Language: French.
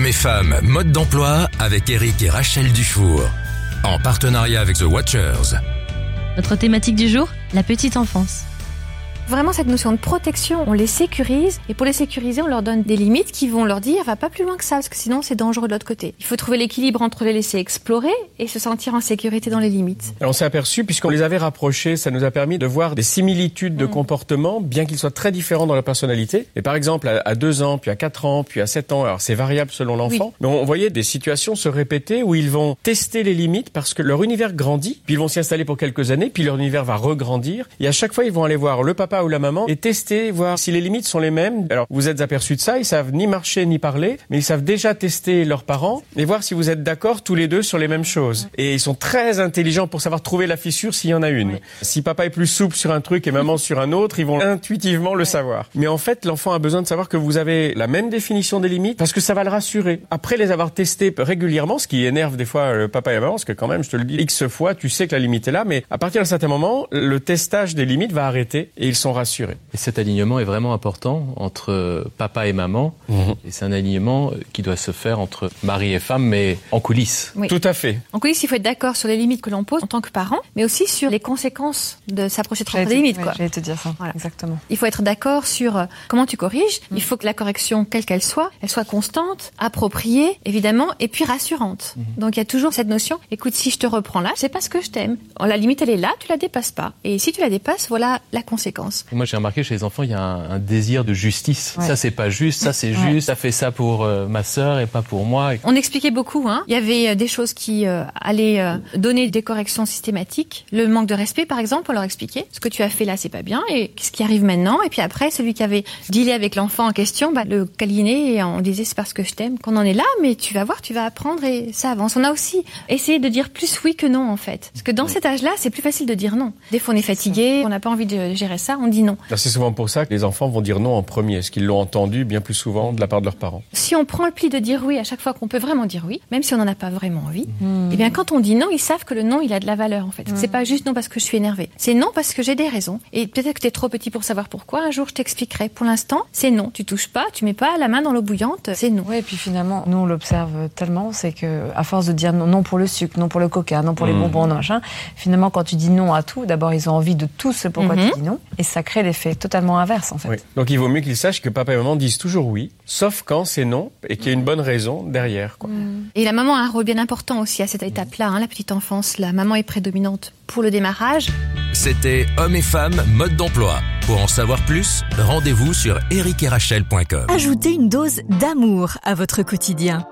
Hommes et femmes, mode d'emploi avec Eric et Rachel Dufour. En partenariat avec The Watchers. Notre thématique du jour, la petite enfance. Vraiment, cette notion de protection, on les sécurise, et pour les sécuriser, on leur donne des limites qui vont leur dire va pas plus loin que ça, parce que sinon c'est dangereux de l'autre côté. Il faut trouver l'équilibre entre les laisser explorer et se sentir en sécurité dans les limites. Alors on s'est aperçu, puisqu'on les avait rapprochés, ça nous a permis de voir des similitudes de comportement, bien qu'ils soient très différents dans leur personnalité. Et par exemple, à 2 ans, puis à 4 ans, puis à 7 ans, alors c'est variable selon l'enfant, mais on voyait des situations se répéter où ils vont tester les limites parce que leur univers grandit, puis ils vont s'y installer pour quelques années, puis leur univers va regrandir, et à chaque fois ils vont aller voir le papa ou la maman et tester, voir si les limites sont les mêmes. Alors vous êtes aperçus de ça, ils savent ni marcher ni parler, mais ils savent déjà tester leurs parents et voir si vous êtes d'accord tous les deux sur les mêmes choses. Et ils sont très intelligents pour savoir trouver la fissure s'il y en a une. Oui. Si papa est plus souple sur un truc et maman sur un autre, ils vont intuitivement le savoir. Mais en fait, l'enfant a besoin de savoir que vous avez la même définition des limites parce que ça va le rassurer. Après les avoir testés régulièrement, ce qui énerve des fois le papa et la maman, parce que quand même, je te le dis, X fois, tu sais que la limite est là, mais à partir d'un certain moment, le testage des limites va arrêter et ils sont rassurés. Et cet alignement est vraiment important entre papa et maman. Et c'est un alignement qui doit se faire entre mari et femme, mais en coulisses. Oui. Tout à fait. En coulisses, il faut être d'accord sur les limites que l'on pose en tant que parent, mais aussi sur les conséquences de s'approcher trop près des limites. J'allais te dire ça, voilà. Exactement. Il faut être d'accord sur comment tu corriges. Il faut que la correction, quelle qu'elle soit, elle soit constante, appropriée, évidemment, et puis rassurante. Donc il y a toujours cette notion, écoute, si je te reprends là, c'est parce que je t'aime. La limite, elle est là, tu la dépasses pas. Et si tu la dépasses, voilà la conséquence. Moi, j'ai remarqué chez les enfants, il y a un désir de justice. Ouais. Ça, c'est pas juste, ça, c'est juste. Ça fait ça pour ma sœur et pas pour moi. On expliquait beaucoup, hein. Il y avait des choses qui allaient donner des corrections systématiques. Le manque de respect, par exemple, on leur expliquait. Ce que tu as fait là, c'est pas bien. Et qu'est-ce qui arrive maintenant? Et puis après, celui qui avait dealé avec l'enfant en question, le câlinait et on disait c'est parce que je t'aime qu'on en est là, mais tu vas voir, tu vas apprendre et ça avance. On a aussi essayé de dire plus oui que non, en fait. Parce que dans cet âge-là, c'est plus facile de dire non. Des fois, on est fatigué, on n'a pas envie de gérer ça, on dit non. C'est souvent pour ça que les enfants vont dire non en premier, parce qu'ils l'ont entendu bien plus souvent de la part de leurs parents. Si on prend le pli de dire oui à chaque fois qu'on peut vraiment dire oui, même si on n'en a pas vraiment envie, et bien quand on dit non, ils savent que le non, il a de la valeur en fait. C'est pas juste non parce que je suis énervée. C'est non parce que j'ai des raisons. Et peut-être que t'es trop petit pour savoir pourquoi. Un jour, je t'expliquerai. Pour l'instant, c'est non. Tu touches pas, tu mets pas la main dans l'eau bouillante, c'est non. Oui, et puis finalement, nous on l'observe tellement, c'est que à force de dire non pour le sucre, non pour le coca, non pour les bonbons, non machin, finalement quand tu dis non à tout, d'abord ils ont envie de tout ce pourquoi tu dis non, et ça crée l'effet totalement inverse en fait. Oui. Donc il vaut mieux qu'ils sachent que papa et maman disent toujours oui, sauf quand c'est non et qu'il y a une bonne raison derrière, quoi. Et la maman a un rôle bien important aussi à cette étape-là, hein, la petite enfance. La maman est prédominante pour le démarrage. C'était Hommes et femmes, mode d'emploi. Pour en savoir plus, rendez-vous sur ericerachel.com. Ajoutez une dose d'amour à votre quotidien.